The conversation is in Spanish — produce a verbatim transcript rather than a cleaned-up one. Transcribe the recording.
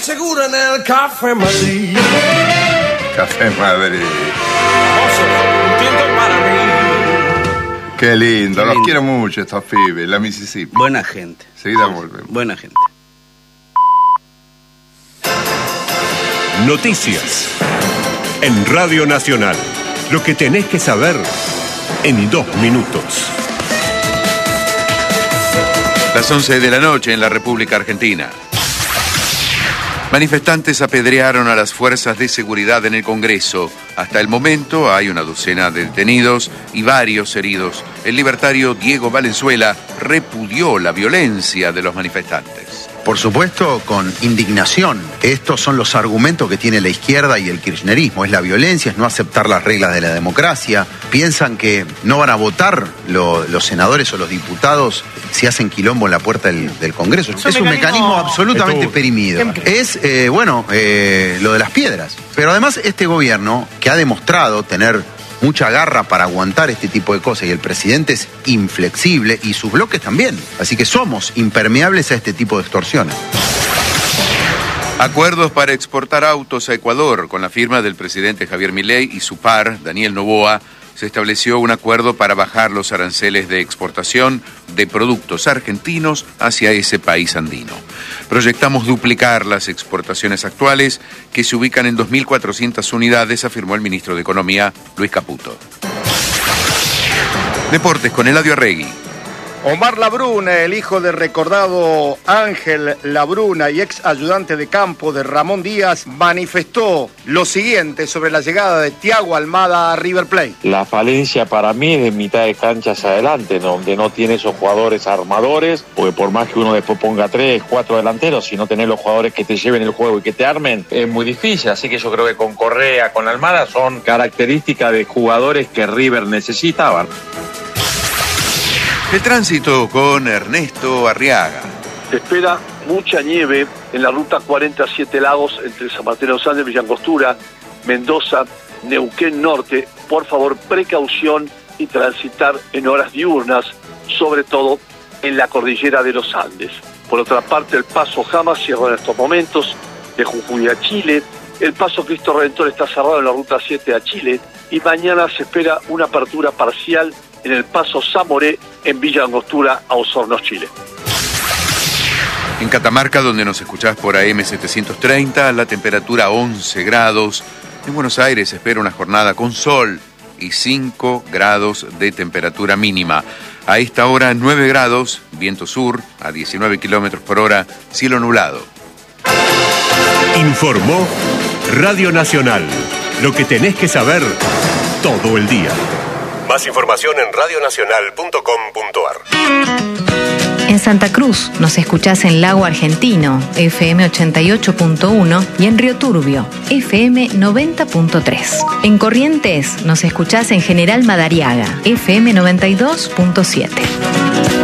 asegura en el Café Madrid. Café Madrid. Un tinto para mí. Qué lindo, Qué los lindo. quiero mucho estos pibes, la Mississippi. Buena gente. Seguida volvemos. Buena gente. Noticias. En Radio Nacional. Lo que tenés que saber en dos minutos. Las once de la noche en la República Argentina. Manifestantes apedrearon a las fuerzas de seguridad en el Congreso. Hasta el momento hay una docena de detenidos y varios heridos. El libertario Diego Valenzuela repudió la violencia de los manifestantes. Por supuesto, con indignación. Estos son los argumentos que tiene la izquierda y el kirchnerismo. Es la violencia, es no aceptar las reglas de la democracia. Piensan que no van a votar lo, los senadores o los diputados si hacen quilombo en la puerta del, del Congreso. Es, es un mecanismo, mecanismo absolutamente perimido. Es, eh, bueno, eh, lo de las piedras. Pero además este gobierno, que ha demostrado tener mucha garra para aguantar este tipo de cosas, y el presidente es inflexible y sus bloques también. Así que somos impermeables a este tipo de extorsiones. Acuerdos para exportar autos a Ecuador. Con la firma del presidente Javier Milei y su par, Daniel Noboa, se estableció un acuerdo para bajar los aranceles de exportación de productos argentinos hacia ese país andino. Proyectamos duplicar las exportaciones actuales, que se ubican en dos mil cuatrocientas unidades, afirmó el ministro de Economía, Luis Caputo. Deportes con Eladio Arregui. Omar Labruna, el hijo del recordado Ángel Labruna y ex ayudante de campo de Ramón Díaz, manifestó lo siguiente sobre la llegada de Thiago Almada a River Plate. La falencia para mí es de mitad de cancha hacia adelante, donde no tiene esos jugadores armadores, porque por más que uno después ponga tres, cuatro delanteros, si no tenés los jugadores que te lleven el juego y que te armen, es muy difícil. Así que yo creo que con Correa, con Almada, son características de jugadores que River necesitaba. El tránsito con Ernesto Arriaga. Se espera mucha nieve en la ruta cuarenta y siete Lagos entre San Martín de los Andes, Villa Angostura, Mendoza, Neuquén Norte. Por favor, precaución y transitar en horas diurnas, sobre todo en la cordillera de los Andes. Por otra parte, el paso Jama cierra en estos momentos de Jujuy a Chile. El paso Cristo Redentor está cerrado en la ruta siete a Chile. Y mañana se espera una apertura parcial en el paso Zamoré en Villa Angostura a Osorno, Chile. En Catamarca, donde nos escuchás por A M setecientos treinta, la temperatura once grados. En Buenos Aires se espera una jornada con sol y cinco grados de temperatura mínima. A esta hora nueve grados, viento sur a diecinueve kilómetros por hora, cielo nublado. Informó Radio Nacional. Lo que tenés que saber todo el día. Más información en radio nacional punto com punto ar. En Santa Cruz nos escuchás en Lago Argentino, F M ochenta y ocho punto uno, y en Río Turbio, F M noventa punto tres. En Corrientes nos escuchás en General Madariaga, F M noventa y dos punto siete.